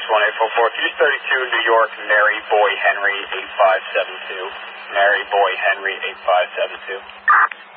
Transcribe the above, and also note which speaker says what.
Speaker 1: 1844. Fuse 32, New York, Mary Boy Henry 8572. Mary Boy Henry 8572.